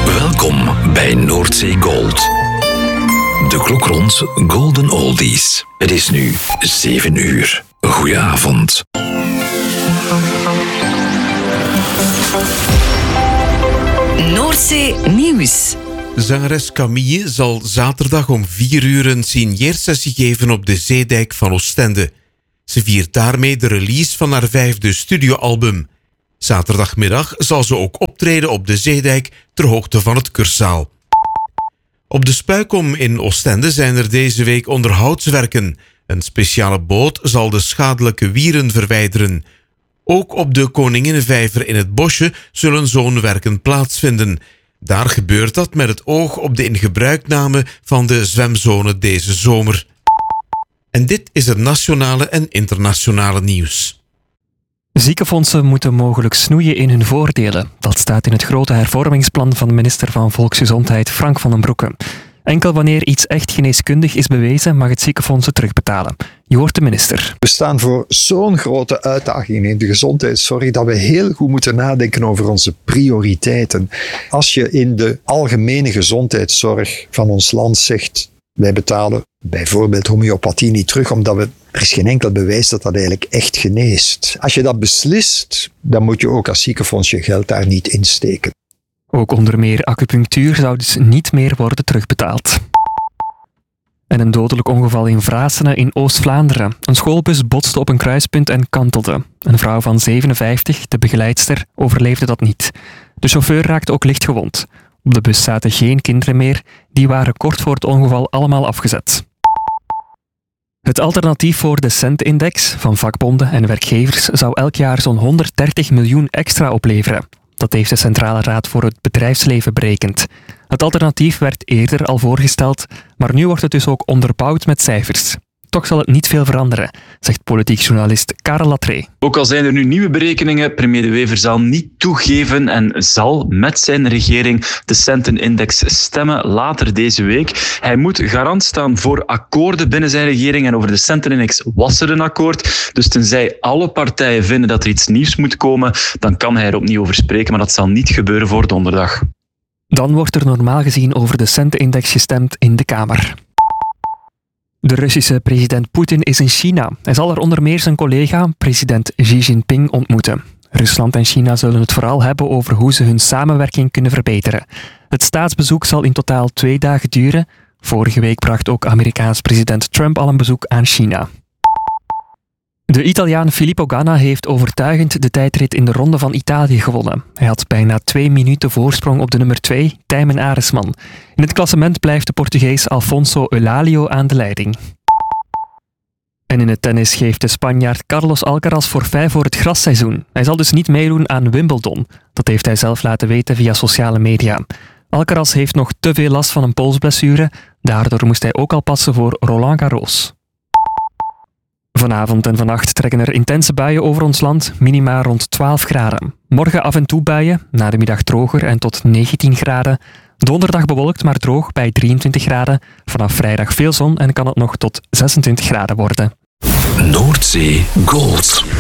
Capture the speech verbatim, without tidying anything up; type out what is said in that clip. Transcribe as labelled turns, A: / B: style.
A: Welkom bij Noordzee Gold. De klok rond Golden Oldies. Het is nu zeven uur. Goedenavond.
B: Noordzee Nieuws.
C: Zangeres Camille zal zaterdag om vier uur een signeersessie geven op de Zeedijk van Oostende. Ze viert daarmee de release van haar vijfde studioalbum. Zaterdagmiddag zal ze ook optreden op de Zeedijk ter hoogte van het Kursaal. Op de Spuikom in Oostende zijn er deze week onderhoudswerken. Een speciale boot zal de schadelijke wieren verwijderen. Ook op de Koninginnenvijver in het Bosje zullen zo'n werken plaatsvinden. Daar gebeurt dat met het oog op de ingebruikname van de zwemzone deze zomer. En dit is het nationale en internationale nieuws.
D: Ziekenfondsen moeten mogelijk snoeien in hun voordelen. Dat staat in het grote hervormingsplan van de minister van Volksgezondheid Frank van den Broeke. Enkel wanneer iets echt geneeskundig is bewezen, mag het ziekenfonds het terugbetalen. Je hoort de minister.
E: We staan voor zo'n grote uitdaging in de gezondheidszorg dat we heel goed moeten nadenken over onze prioriteiten. Als je in de algemene gezondheidszorg van ons land zegt, wij betalen bijvoorbeeld homeopathie niet terug, omdat we, er is geen enkel bewijs dat dat eigenlijk echt geneest. Als je dat beslist, dan moet je ook als ziekenfonds je geld daar niet insteken.
D: Ook onder meer acupunctuur zou dus niet meer worden terugbetaald. En een dodelijk ongeval in Vrasene in Oost-Vlaanderen. Een schoolbus botste op een kruispunt en kantelde. Een vrouw van zevenenvijftig, de begeleidster, overleefde dat niet. De chauffeur raakte ook licht gewond. Op de bus zaten geen kinderen meer. Die waren kort voor het ongeval allemaal afgezet. Het alternatief voor de Cent-index van vakbonden en werkgevers zou elk jaar zo'n honderddertig miljoen extra opleveren. Dat heeft de Centrale Raad voor het Bedrijfsleven berekend. Het alternatief werd eerder al voorgesteld, maar nu wordt het dus ook onderbouwd met cijfers. Toch zal het niet veel veranderen, zegt politiek journalist Karel Latree.
F: Ook al zijn er nu nieuwe berekeningen, premier De Wever zal niet toegeven en zal met zijn regering de Centen-index stemmen later deze week. Hij moet garant staan voor akkoorden binnen zijn regering en over de Centen-index was er een akkoord. Dus tenzij alle partijen vinden dat er iets nieuws moet komen, dan kan hij er opnieuw over spreken, maar dat zal niet gebeuren voor donderdag.
D: Dan wordt er normaal gezien over de Centen-index gestemd in de Kamer. De Russische president Poetin is in China. Hij zal er onder meer zijn collega, president Xi Jinping, ontmoeten. Rusland en China zullen het vooral hebben over hoe ze hun samenwerking kunnen verbeteren. Het staatsbezoek zal in totaal twee dagen duren. Vorige week bracht ook Amerikaans president Trump al een bezoek aan China. De Italiaan Filippo Ganna heeft overtuigend de tijdrit in de Ronde van Italië gewonnen. Hij had bijna twee minuten voorsprong op de nummer twee, Tijmen Aresman. In het klassement blijft de Portugees Alfonso Eulalio aan de leiding. En in het tennis geeft de Spanjaard Carlos Alcaraz forfait voor het grasseizoen. Hij zal dus niet meedoen aan Wimbledon. Dat heeft hij zelf laten weten via sociale media. Alcaraz heeft nog te veel last van een polsblessure. Daardoor moest hij ook al passen voor Roland Garros. Vanavond en vannacht trekken er intense buien over ons land, minima rond twaalf graden. Morgen af en toe buien, na de middag droger en tot negentien graden. Donderdag bewolkt maar droog bij drieëntwintig graden. Vanaf vrijdag veel zon en kan het nog tot zesentwintig graden worden.
A: Noordzee Gold.